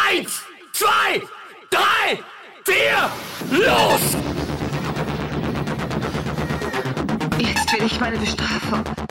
1, 2, 3, 4, los! Jetzt will ich meine Bestrafung.